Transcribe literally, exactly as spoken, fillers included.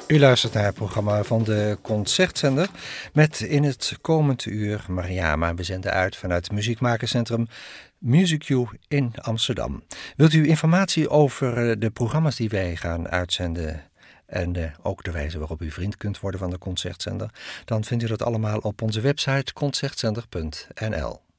U luistert naar het programma van de Concertzender met in het komend uur Mariama. We zenden uit vanuit het muziekmakerscentrum Music U in Amsterdam. Wilt u informatie over de programma's die wij gaan uitzenden en uh, ook de wijze waarop u vriend kunt worden van de Concertzender, dan vindt u dat allemaal op onze website concertzender punt n l.